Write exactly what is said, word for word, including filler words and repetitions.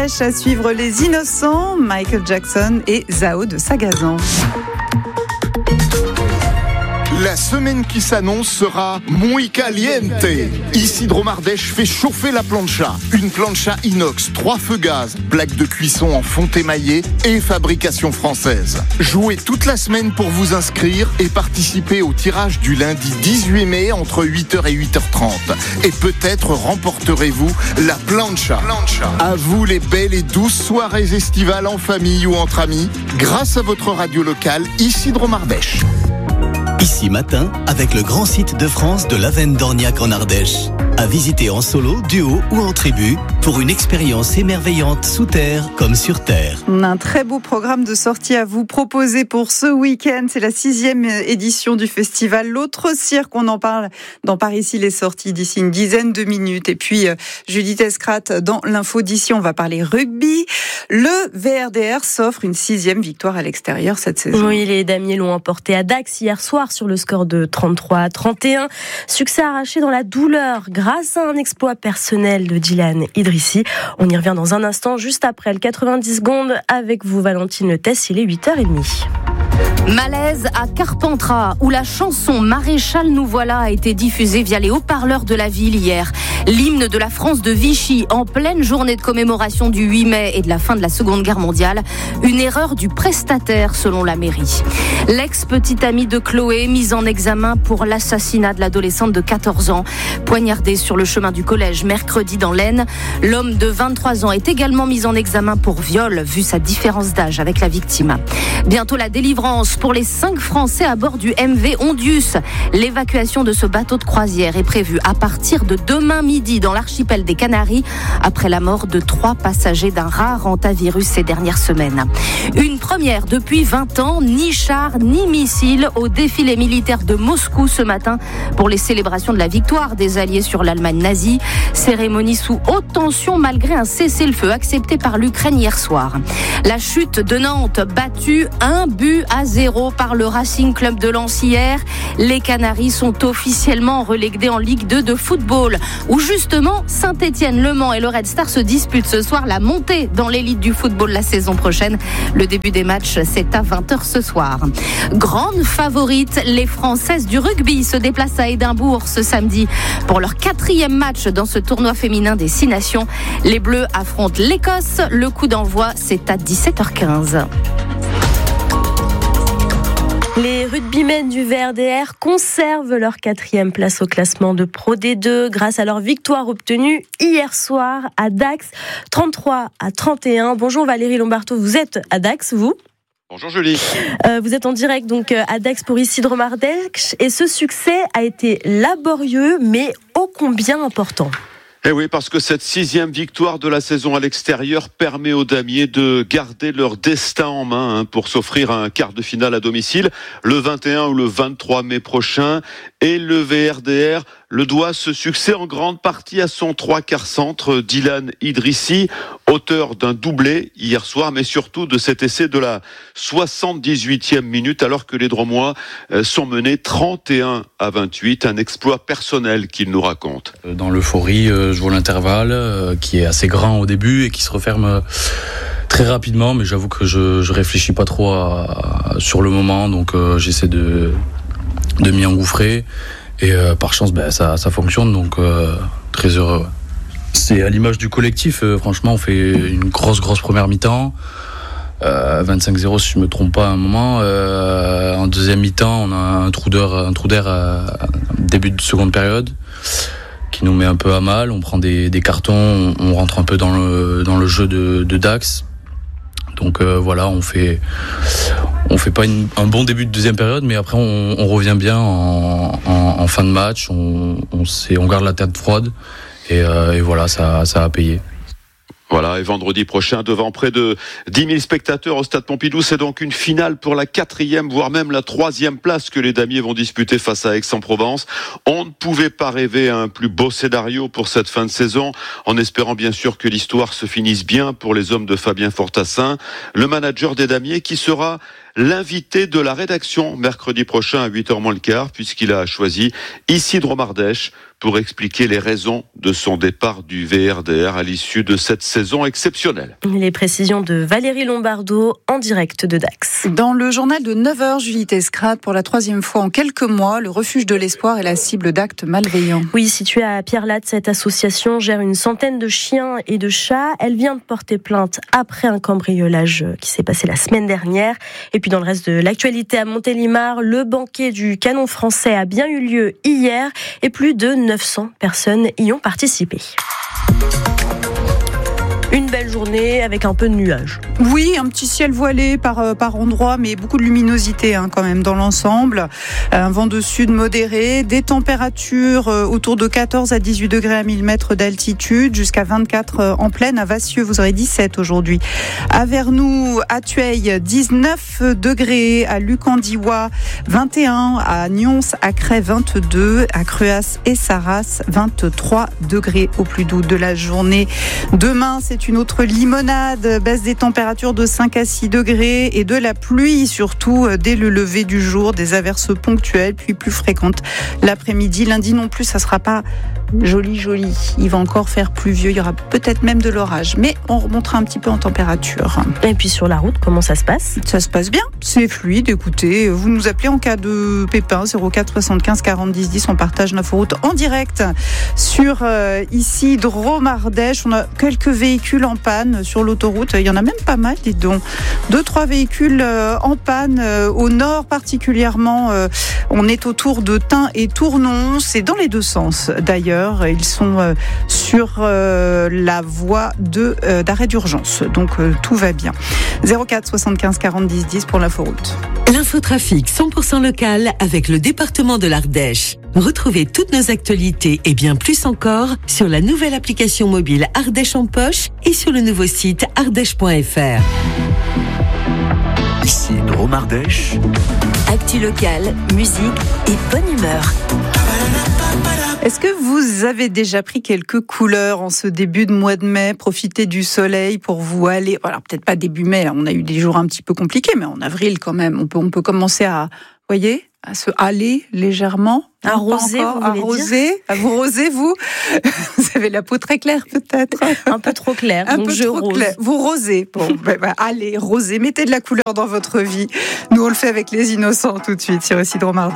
Ardèche. À suivre Les Innocents, Michael Jackson et Zao de Sagazan. La semaine qui s'annonce sera muy caliente. Isidro Mardèche fait chauffer la plancha. Une plancha inox, trois feux gaz, plaque de cuisson en fonte émaillée et fabrication française. Jouez toute la semaine pour vous inscrire et participer au tirage du lundi dix-huit mai entre huit heures et huit heures trente. Et peut-être remporterez-vous la plancha. plancha. À vous les belles et douces soirées estivales en famille ou entre amis, grâce à votre radio locale Isidro Mardèche. Ici matin, avec le grand site de France de l'Avenne d'Orniac en Ardèche. À visiter en solo, duo ou en tribu pour une expérience émerveillante sous terre comme sur terre. On a un très beau programme de sorties à vous proposer pour ce week-end. C'est la sixième édition du festival L'Autre Cirque. On en parle dans Par ici les sorties d'ici une dizaine de minutes. Et puis Judith Escrat dans l'info d'ici, on va parler rugby. Le V R D R s'offre une sixième victoire à l'extérieur cette saison. Oui, les damiers l'ont emporté à Dax hier soir sur le score de trente-trois à trente et un. Succès arraché dans la douleur grâce à un exploit personnel de Dylan Idrissi. On y revient dans un instant, juste après le quatre-vingt-dix secondes. Avec vous, Valentine Le Tess, il est huit heures trente. Malaise à Carpentras, où la chanson Maréchal nous voilà a été diffusée via les haut-parleurs de la ville hier. L'hymne de la France de Vichy en pleine journée de commémoration du huit mai et de la fin de la Seconde Guerre mondiale. Une erreur du prestataire selon la mairie. L'ex-petite amie de Chloé, mise en examen pour l'assassinat de l'adolescente de quatorze ans, poignardée sur le chemin du collège mercredi dans l'Aisne. L'homme de vingt-trois ans est également mis en examen pour viol, vu sa différence d'âge avec la victime. Bientôt la délivrance pour les cinq Français à bord du M V Ondius. L'évacuation de ce bateau de croisière est prévue à partir de demain midi dans l'archipel des Canaries, après la mort de trois passagers d'un rare hantavirus ces dernières semaines. Une première depuis vingt ans, ni chars ni missiles au défilé militaire de Moscou ce matin pour les célébrations de la victoire des Alliés sur l'Allemagne nazie. Cérémonie sous haute tension malgré un cessez-le-feu accepté par l'Ukraine hier soir. La chute de Nantes, battue un but à zéro par le Racing Club de Lens hier. Les Canaries sont officiellement relégués en Ligue deux de football, où justement Saint-Étienne, Le Mans et le Red Star se disputent ce soir la montée dans l'élite du football la saison prochaine. Le début des matchs, c'est à vingt heures ce soir. Grande favorite, les Françaises du rugby se déplacent à Édimbourg ce samedi pour leur quatrième match dans ce tournoi féminin des Six Nations. Les Bleus affrontent l'Écosse. Le coup d'envoi, c'est à dix-sept heures quinze. Les rugbymen du V R D R conservent leur quatrième place au classement de Pro D deux grâce à leur victoire obtenue hier soir à Dax, trente-trois à trente et un. Bonjour Valérie Lombardo, vous êtes à Dax, vous ? Bonjour Julie. Euh, vous êtes en direct donc à Dax pour Isidro Mardèche et ce succès a été laborieux mais ô combien important. Eh oui, parce que cette sixième victoire de la saison à l'extérieur permet aux damiers de garder leur destin en main hein, pour s'offrir un quart de finale à domicile le vingt et un ou le vingt-trois mai prochain. Et le V R D R le doit ce succès en grande partie à son trois quarts centre Dylan Idrissi, auteur d'un doublé hier soir, mais surtout de cet essai de la soixante-dix-huitième minute alors que les Dromois sont menés trente et un à vingt-huit, un exploit personnel qu'il nous raconte. Dans l'euphorie, je vois l'intervalle qui est assez grand au début et qui se referme très rapidement, mais j'avoue que je, je réfléchis pas trop à, à, sur le moment, donc euh, j'essaie de, de m'y engouffrer et euh, par chance ben, ça, ça fonctionne, donc euh, très heureux. C'est à l'image du collectif, euh, franchement on fait une grosse grosse première mi-temps, euh, vingt-cinq zéro si je me trompe pas à un moment, euh, en deuxième mi-temps on a un trou d'air, un trou d'air à, à début de seconde période qui nous met un peu à mal, on prend des, des cartons, on rentre un peu dans le, dans le jeu de, de Dax. Donc euh, voilà, on fait, on fait pas une, un bon début de deuxième période, mais après on, on revient bien en, en, en fin de match, on, on, sait, on garde la tête froide et, euh, et voilà, ça, ça a payé. Voilà, et vendredi prochain, devant près de dix mille spectateurs au Stade Pompidou, c'est donc une finale pour la quatrième, voire même la troisième place que les damiers vont disputer face à Aix-en-Provence. On ne pouvait pas rêver à un plus beau scénario pour cette fin de saison, en espérant bien sûr que l'histoire se finisse bien pour les hommes de Fabien Fortassin, le manager des damiers qui sera l'invité de la rédaction mercredi prochain à huit heures moins le quart, puisqu'il a choisi Isidro Mardèche pour expliquer les raisons de son départ du V R D R à l'issue de cette saison exceptionnelle. Les précisions de Valérie Lombardo en direct de Dax. Dans le journal de neuf heures, Julie Tescrat, pour la troisième fois en quelques mois, le refuge de l'espoir est la cible d'actes malveillants. Oui, située à Pierrelatte, cette association gère une centaine de chiens et de chats. Elle vient de porter plainte après un cambriolage qui s'est passé la semaine dernière. Et puis dans le reste de l'actualité à Montélimar, le banquet du Canon français a bien eu lieu hier et plus de neuf cents personnes y ont participé. Une belle journée avec un peu de nuages. Oui, un petit ciel voilé par, par endroits, mais beaucoup de luminosité hein, quand même dans l'ensemble. Un vent de sud modéré, des températures autour de quatorze à dix-huit degrés à mille mètres d'altitude, jusqu'à vingt-quatre en plaine. À Vassieux, vous aurez dix-sept aujourd'hui. À Vernoux, à Tueil, dix-neuf degrés. À Lucandiwa, vingt et un. À Nyons, à Cray, vingt-deux. À Cruas et Sarras, vingt-trois degrés au plus doux de la journée. Demain, c'est une autre limonade, baisse des températures de cinq à six degrés et de la pluie, surtout dès le lever du jour, des averses ponctuelles, puis plus fréquentes l'après-midi. Lundi non plus, ça ne sera pas joli, joli. Il va encore faire pluvieux, il y aura peut-être même de l'orage, mais on remontera un petit peu en température. Et puis sur la route, comment ça se passe ? Ça se passe bien, c'est fluide, écoutez, vous nous appelez en cas de pépin, zéro quatre soixante-quinze quarante dix dix, on partage l'info route en direct sur euh, ici Dromardèche. On a quelques véhicules en panne sur l'autoroute, il y en a même pas mal, dites donc. Deux, trois véhicules euh, en panne, euh, au nord particulièrement, euh, on est autour de Tain et Tournon, c'est dans les deux sens d'ailleurs. Ils sont euh, sur euh, la voie de, euh, d'arrêt d'urgence. Donc euh, tout va bien. zéro quatre soixante-quinze quarante dix dix pour l'inforoute. L'infotrafic cent pour cent local avec le département de l'Ardèche. Retrouvez toutes nos actualités et bien plus encore sur la nouvelle application mobile Ardèche en poche et sur le nouveau site ardèche point f r. Ici Dromardèche. Actu locale, musique et bonne humeur. Est-ce que vous avez déjà pris quelques couleurs en ce début de mois de mai, profiter du soleil pour vous aller, voilà, peut-être pas début mai, là, on a eu des jours un petit peu compliqués, mais en avril quand même, on peut, on peut commencer à, voyez, à se haler légèrement. Arroser, vous voulez arroser, dire à vous roser, vous. Vous avez la peau très claire, peut-être. Un peu trop claire, un donc peu je trop rose. Clair. Vous rosez. Bon, ben, ben, allez, rosez. Mettez de la couleur dans votre vie. Nous, on le fait avec les innocents tout de suite sur Isidro Mardèche.